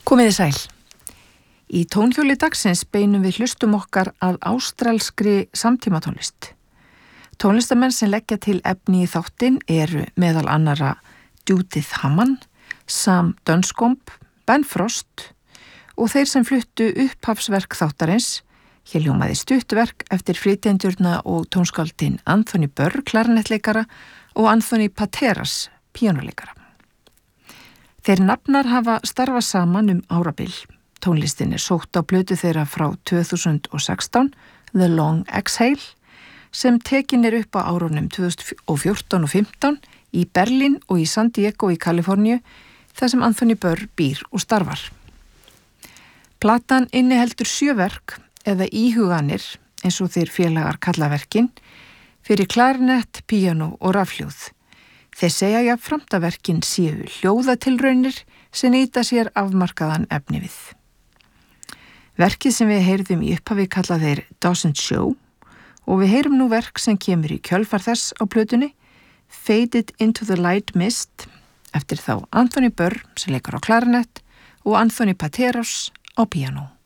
Komiði sæl. Í tónhjóli dagsins beinum við hlustum okkar að ástralskri samtímatónlist. Tónlistamenn sem leggja til efni í þáttinn eru meðal annara Judith Hammond, Sam Dunscombe, Ben Frost og þeir sem fluttu upphafsverk þáttarins. Hér hljómaði stuttverk eftir flytjendurna og tónskáldin Anthony Burr, klarinettleikara, og Anthony Pateras, píanóleikara. Þeir nafnar hafa starfað saman árabil. Tónlistin sótt á plötu þeirra frá 2016, The Long Exhale, sem tekin upp á árunum 2014 og 15 í Berlín og í San Diego í Kaliforníu, þar sem Anthony Burr býr og starfar. Platan inniheldur 7 verk eða íhuganir, eins og þeir félagar kalla verkin, fyrir klarinett, píanó og rafhljóð. Þeir segja jafnframt að verkin séu hljóðatilraunir sem nýta sér afmarkaðan efni við. Verkið sem við heyrðum í upphafi kalla þeir Doesn't Show og við heyrum nú verk sem kemur í kjölfar þess á plötunni, Faded into the Light Mist, eftir þá Anthony Burr sem leikar á klarinett og Anthony Pateras á píanó.